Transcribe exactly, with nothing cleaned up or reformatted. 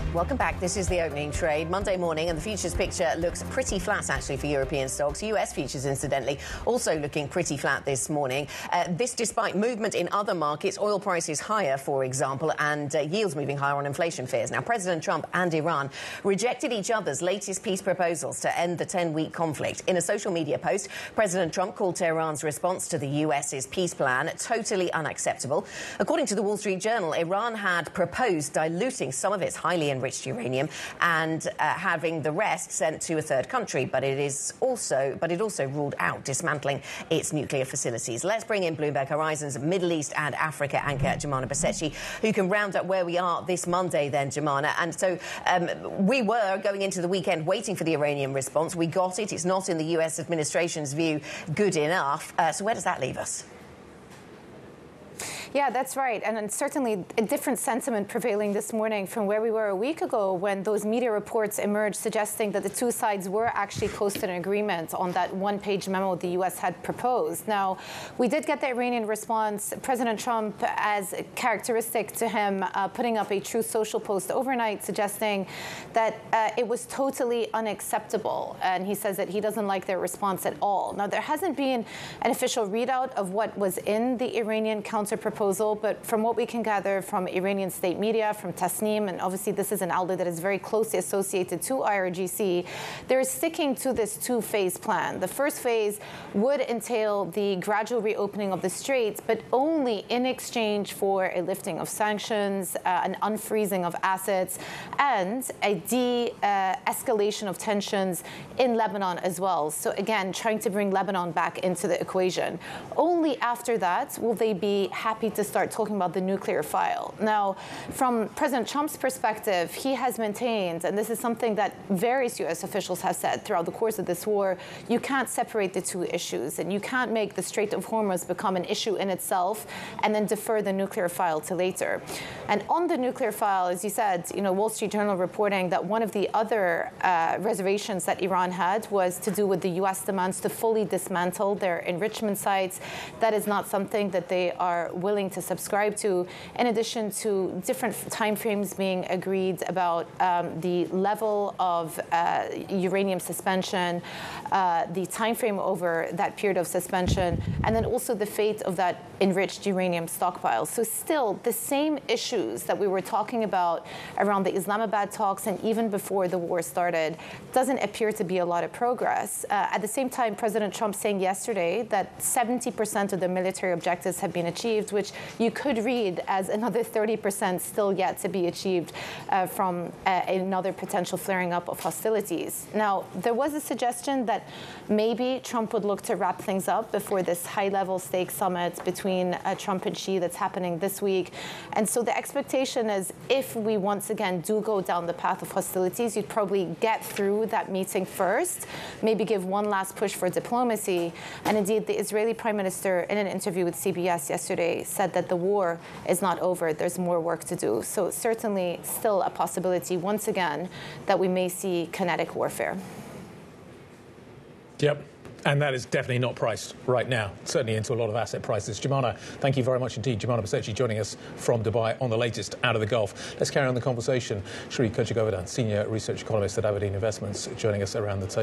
Welcome back. This is the opening trade Monday morning, and the futures picture looks pretty flat actually for European stocks. U S futures, incidentally, also looking pretty flat this morning. Uh, this despite movement in other markets, oil prices higher, for example, and uh, yields moving higher on inflation fears. Now, President Trump and Iran rejected each other's latest peace proposals to end the ten-week conflict. In a social media post, President Trump called Tehran's response to the U S's peace plan totally unacceptable. According to the Wall Street Journal, Iran had proposed diluting some of its highly enriched uranium and uh, having the rest sent to a third country, but it is also but it also ruled out dismantling its nuclear facilities. Let's bring in Bloomberg Horizon's Middle East and Africa anchor Joumanna Bercetche, who can round up where we are this Monday then, Joumanna. And so um, we were going into the weekend waiting for the Iranian response. We got it. It's not, in the U S administration's view, good enough. Uh, so where does that leave us? Yeah, that's right. And certainly a different sentiment prevailing this morning from where we were a week ago when those media reports emerged suggesting that the two sides were actually close to an agreement on that one-page memo the U S had proposed. Now, we did get the Iranian response. President Trump, as characteristic to him, uh, putting up a Truth Social post overnight suggesting that uh, it was totally unacceptable. And he says that he doesn't like their response at all. Now, there hasn't been an official readout of what was in the Iranian counter-proposal. But from what we can gather from Iranian state media, from Tasnim, and obviously this is an outlet that is very closely associated to I R G C, they're sticking to this two-phase plan. The first phase would entail the gradual reopening of the straits, but only in exchange for a lifting of sanctions, uh, an unfreezing of assets, and a de-escalation uh, of tensions in Lebanon as well. So again, trying to bring Lebanon back into the equation. Only after that will they be happy to start talking about the nuclear file. Now, from President Trump's perspective, he has maintained, and this is something that various U S officials have said throughout the course of this war, you can't separate the two issues, and you can't make the Strait of Hormuz become an issue in itself and then defer the nuclear file to later. And on the nuclear file, as you said, you know, Wall Street Journal reporting that one of the other uh, reservations that Iran had was to do with the U S demands to fully dismantle their enrichment sites. That is not something that they are willing to subscribe to, in addition to different timeframes being agreed about um, the level of uh, uranium suspension, uh, the timeframe over that period of suspension, and then also the fate of that enriched uranium stockpile. So still, the same issues that we were talking about around the Islamabad talks and even before the war started, doesn't appear to be a lot of progress. Uh, at the same time, President Trump saying yesterday that seventy percent of the military objectives have been achieved, which you could read as another thirty percent still yet to be achieved uh, from uh, another potential flaring up of hostilities. Now, there was a suggestion that maybe Trump would look to wrap things up before this high-level stake summit between uh, Trump and Xi that's happening this week. And so the expectation is if we once again do go down the path of hostilities, you'd probably get through that meeting first, maybe give one last push for diplomacy. And indeed, the Israeli Prime Minister, in an interview with C B S yesterday, said that the war is not over. There's more work to do. So certainly still a possibility, once again, that we may see kinetic warfare. Yep. And that is definitely not priced right now, certainly into a lot of asset prices. Joumanna, thank you very much indeed. Joumanna Bercetche joining us from Dubai on the latest out of the Gulf. Let's carry on the conversation. Shri Kochagovadan, Senior Research Economist at Aberdeen Investments, joining us around the table.